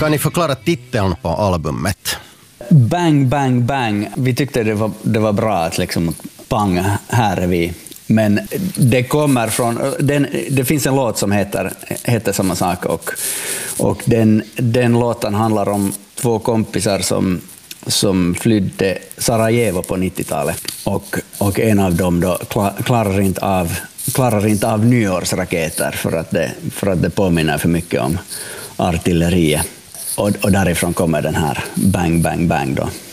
Kan ni förklara titeln på albumet? Bang, bang, bang. Vi tyckte det var bra att liksom pang, här är vi. Men det kommer från... Det finns en låt som heter samma sak och den låten handlar om två kompisar som flydde Sarajevo på 90-talet och en av dem då klarar inte av nyårsraketer för att det påminner för mycket om artilleriet. Och därifrån kommer den här bang, bang, bang då.